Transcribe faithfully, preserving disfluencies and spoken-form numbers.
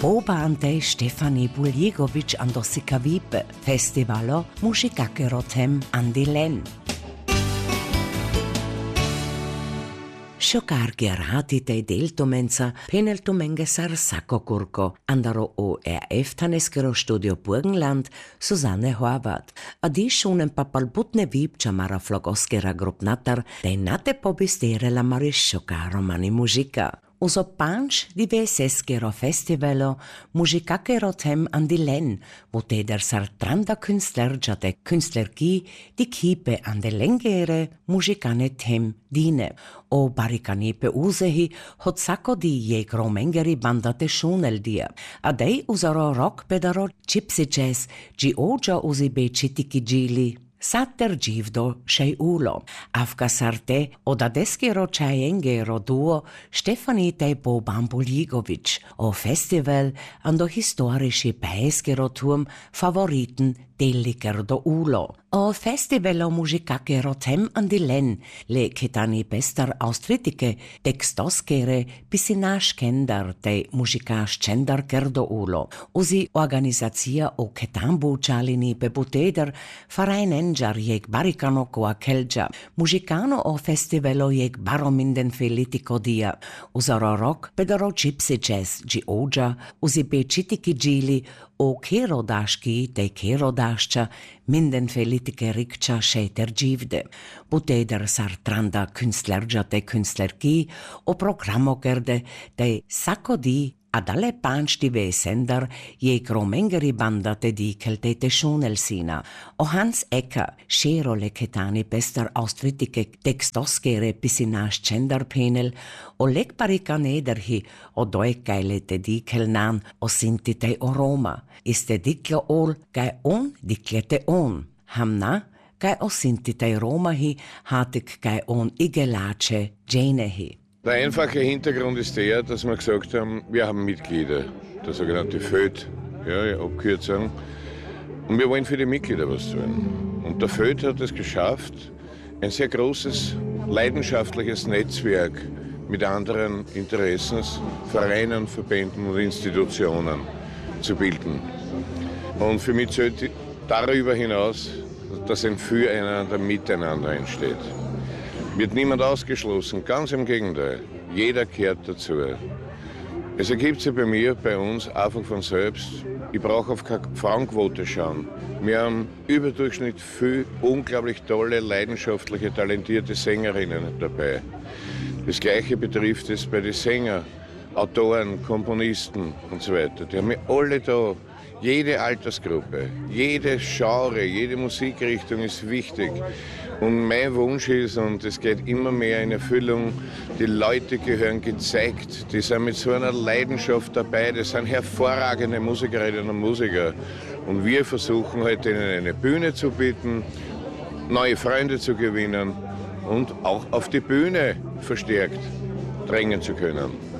Pobante Stefani Buljegovic Andosika Vipe, Festivalo Mužikakerotem Andilen. Šokar geratite deltomenca peneltomengesar Sakokurko, andaro O R F Taneskero Studio Burgenland, Susanne Horvath. A di šunem papalbutne vipča mara flogoskera grupnatar, dej nate pobistere la maris šokaro mani mužika. Uso panč di veseskero festivalo Mužikakerotem Andilen, wo teder sar tranda künstlerjate künstlerki di kipe andelengere Mužikanetem dine. O barikanepe usehi hot sako di je gromengeri bandate šunel dia. A dej uzaro rock pedaro gypsy jazz, gi oja uzi be čitiki džili. Satter givdo šej ulo. Avka sarte od adeskero čajengero duo Stefani Tejpo Bambuljigovic o festival ando historische Päeskero turm favoriten deliker do ulo. O festivalo Mužikakerotem Andilen le ketani bestar austritike tekstoskere pisinaš kendar te mužikaš čendar kerdo ulo. Uzi organizacija o ketambu čalini bebuteder farajnenjar jeg barikano koa kelja. Mužikano o festivalo jeg barominden felitiko dia. Uzaro rock pedaro gypsy jazz gi oja uzi bečitiki džili o kerodaški te kerodašča minden felitike rikča šeter dživde. Buteder sar tranda künstlerja te künstlerki o programokerde te sakodi adale panč di vesender je gromengeri banda te di keltete šunelsina. O Hans Ecker, šero le ketani bestar austritike tekstoskere pisinaš čendarpenel, o lek parika nederhi o dojkajle te di kelnan o sintite o Roma. Iste dikle ol, kaj on diklete on. Hamna, kaj o sintite Romahi, hatik kaj on igelace dženehi. Der einfache Hintergrund ist der, dass wir gesagt haben, wir haben Mitglieder, der sogenannte F Ö D, ja, die Abkürzung, und wir wollen für die Mitglieder was tun. Und der F Ö D hat es geschafft, ein sehr großes, leidenschaftliches Netzwerk mit anderen Interessensvereinen, Verbänden und Institutionen zu bilden. Und für mich zählt darüber hinaus, dass ein Füreinander, Miteinander entsteht. Wird niemand ausgeschlossen, ganz im Gegenteil. Jeder gehört dazu. Es ergibt sich bei mir, bei uns, einfach von selbst. Ich brauche auf keine Frauenquote schauen. Wir haben überdurchschnittlich viele unglaublich tolle, leidenschaftliche, talentierte Sängerinnen dabei. Das Gleiche betrifft es bei den Sängern, Autoren, Komponisten und so weiter. Die haben wir alle da. Jede Altersgruppe, jede Genre, jede Musikrichtung ist wichtig. Und mein Wunsch ist, und es geht immer mehr in Erfüllung, die Leute gehören gezeigt, die sind mit so einer Leidenschaft dabei, das sind hervorragende Musikerinnen und Musiker. Und wir versuchen heute ihnen eine Bühne zu bieten, neue Freunde zu gewinnen und auch auf die Bühne verstärkt drängen zu können.